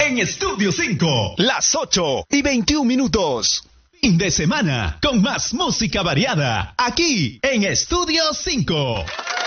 en Estudio 5. Las 8:21. Fin de semana con más música variada aquí en Estudio 5.